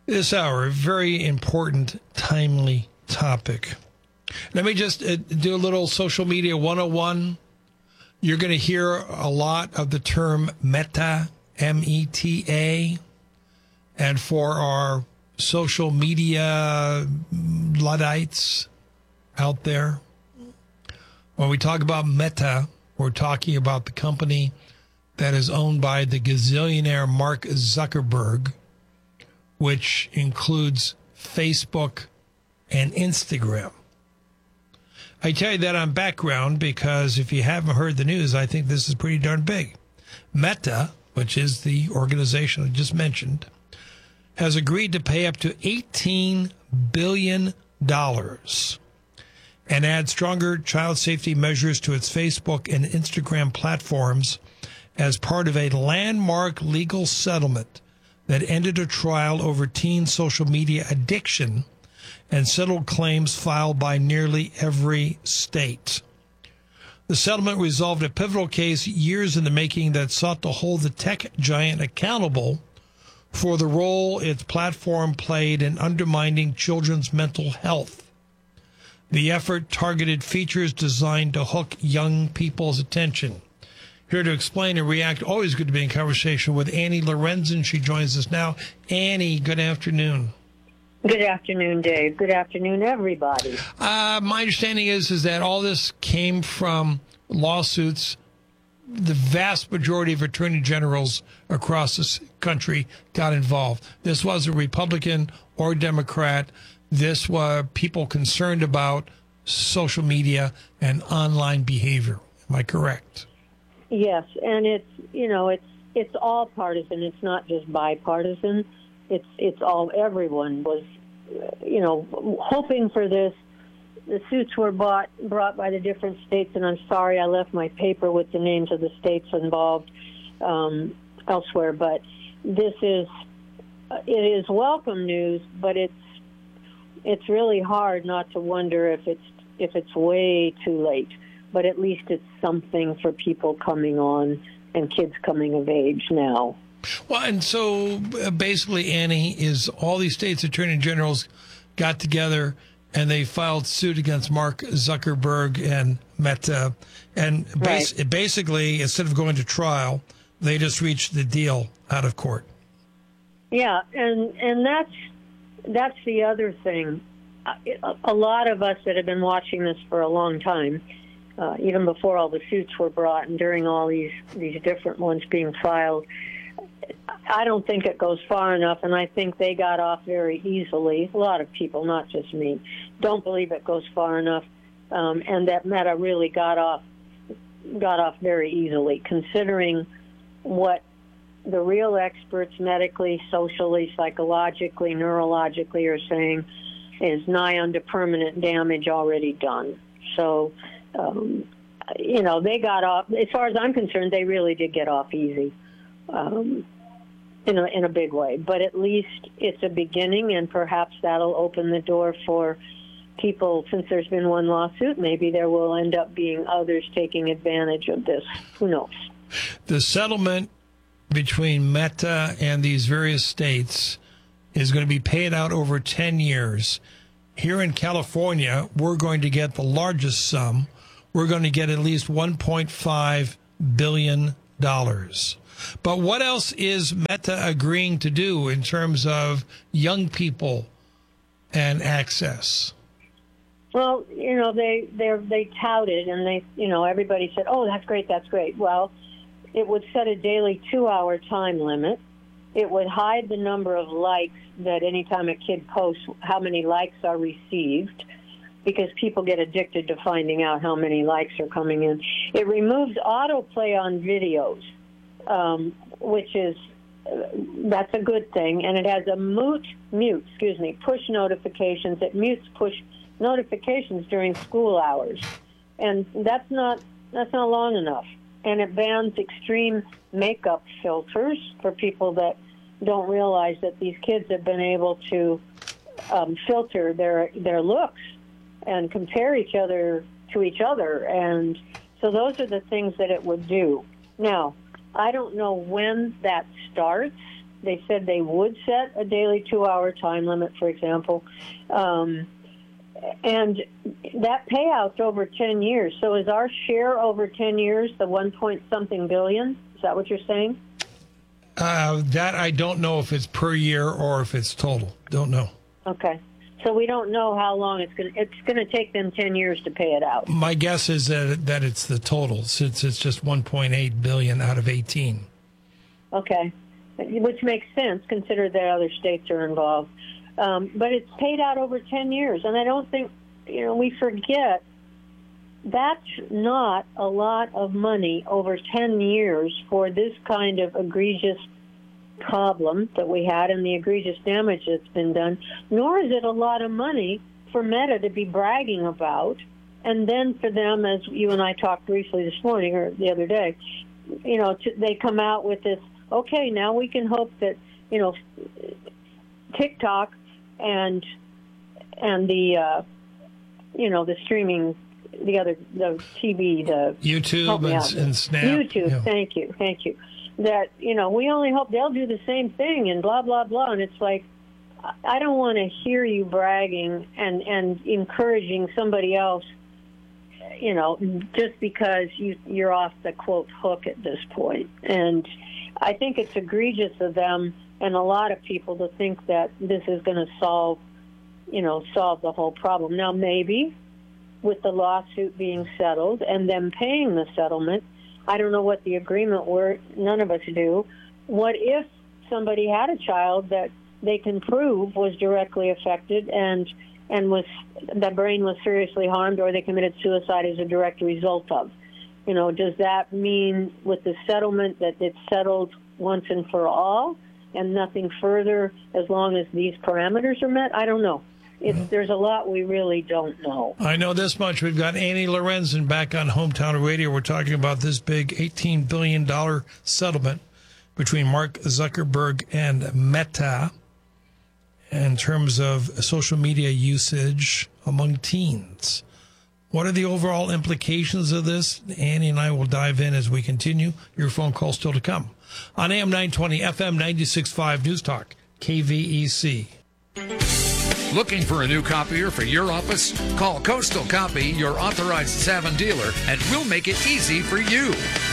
This hour, a very important, timely topic. Let me just do a little social media 101. You're going to hear a lot of the term Meta, M-E-T-A. And for our social media Luddites out there, when we talk about Meta, we're talking about the company that is owned by the gazillionaire Mark Zuckerberg, which includes Facebook and Instagram. I tell you that on background because if you haven't heard the news, I think this is pretty darn big. Meta, which is the organization I just mentioned, has agreed to pay up to $18 billion and add stronger child safety measures to its Facebook and Instagram platforms as part of a landmark legal settlement that ended a trial over teen social media addiction and settled claims filed by nearly every state. The settlement resolved a pivotal case years in the making that sought to hold the tech giant accountable for the role its platform played in undermining children's mental health. The effort targeted features designed to hook young people's attention. Here to explain and react, always good to be in conversation with Annie Lorenzen. She joins us now. Annie, good afternoon. Good afternoon, Dave. Good afternoon, everybody. My understanding is that all this came from lawsuits. The vast majority of attorney generals across this country got involved. This wasn't Republican or Democrat. This was people concerned about social media and online behavior. Am I correct? Yes, and it's all partisan. It's not just bipartisan. It's all, everyone was, hoping for this. The suits were brought by the different states, and I'm sorry I left my paper with the names of the states involved elsewhere. But it is welcome news, but it's really hard not to wonder if it's way too late. But at least it's something for people coming on and kids coming of age now. Well, and so basically, Annie, is all these states' attorney generals got together and they filed suit against Mark Zuckerberg and Meta. And basically, instead of going to trial, they just reached the deal out of court. Yeah, and that's the other thing. A lot of us that have been watching this for a long time, even before all the suits were brought and during all these different ones being filed, I don't think it goes far enough, and I think they got off very easily. A lot of people, not just me, don't believe it goes far enough, and that Meta really got off very easily, considering what the real experts medically, socially, psychologically, neurologically are saying is nigh unto permanent damage already done. So, they got off, as far as I'm concerned, they really did get off easy. In a big way, but at least it's a beginning, and perhaps that'll open the door for people. Since there's been one lawsuit, maybe there will end up being others taking advantage of this. Who knows? The settlement between Meta and these various states is going to be paid out over 10 years. Here in California, we're going to get the largest sum. We're going to get at least $1.5 billion. But what else is Meta agreeing to do in terms of young people and access? Well, they touted, and everybody said, "Oh, that's great, that's great." Well, it would set a daily 2-hour time limit. It would hide the number of likes that anytime a kid posts, how many likes are received, because people get addicted to finding out how many likes are coming in. It removes autoplay on videos. Which is, that's a good thing. And it has a push notifications. It mutes push notifications during school hours. And that's not long enough. And it bans extreme makeup filters for people that don't realize that these kids have been able to filter their looks and compare each other to each other. And so those are the things that it would do. Now, I don't know when that starts, They said they would set a daily 2-hour time limit, for example. And that payout's over 10 years. So is our share over 10 years the 1-point-something billion? Is that what you're saying? That I don't know if it's per year or if it's total. Don't know. Okay. So we don't know how long it's going to take them 10 years to pay it out. My guess is that it's the total, since it's just 1.8 billion out of 18. Okay. Which makes sense, consider that other states are involved. But it's paid out over 10 years. And I don't think, we forget that's not a lot of money over 10 years for this kind of egregious problem that we had and the egregious damage that's been done, nor is it a lot of money for Meta to be bragging about. And then for them, as you and I talked briefly this morning or the other day, they come out with this, okay, now we can hope that, TikTok and the, the streaming, the TV, the YouTube and Snap. YouTube, yeah. Thank you. That, we only hope they'll do the same thing and blah, blah, blah. And it's like, I don't want to hear you bragging and encouraging somebody else, just because you're off the, quote, hook at this point. And I think it's egregious of them and a lot of people to think that this is going to solve the whole problem. Now, maybe with the lawsuit being settled and them paying the settlement, I don't know what the agreement were. None of us do. What if somebody had a child that they can prove was directly affected and was the brain was seriously harmed, or they committed suicide as a direct result of? Does that mean with the settlement that it's settled once and for all and nothing further as long as these parameters are met? I don't know. There's a lot we really don't know. I know this much. We've got Annie Lorenzen back on Hometown Radio. We're talking about this big $18 billion settlement between Mark Zuckerberg and Meta in terms of social media usage among teens. What are the overall implications of this? Annie and I will dive in as we continue. Your phone call still to come on AM 920, FM 96.5 News Talk, KVEC. Looking for a new copier for your office? Call Coastal Copy, your authorized Savin dealer, and we'll make it easy for you.